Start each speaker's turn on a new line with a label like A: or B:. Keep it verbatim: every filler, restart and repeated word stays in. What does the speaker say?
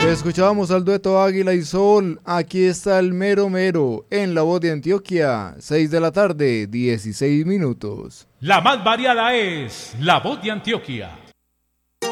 A: Escuchábamos al dueto Águila y Sol. Aquí está el mero mero en La Voz de Antioquia. seis de la tarde, dieciséis minutos.
B: La más variada es La Voz de Antioquia.